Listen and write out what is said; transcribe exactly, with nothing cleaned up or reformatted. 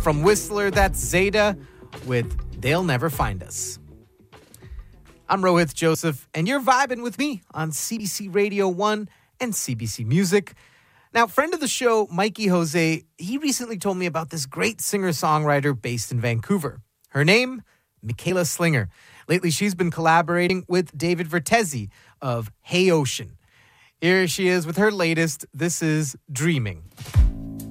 From Whistler, that's Zeta with They'll Never Find Us. I'm Rohith Joseph, and you're vibing with me on C B C Radio one and C B C Music. Now, friend of the show, Mikey Jose, he recently told me about this great singer-songwriter based in Vancouver. Her name, Michaela Slinger. Lately, she's been collaborating with David Vertesi of Hey Ocean. Here she is with her latest. This is Dreaming.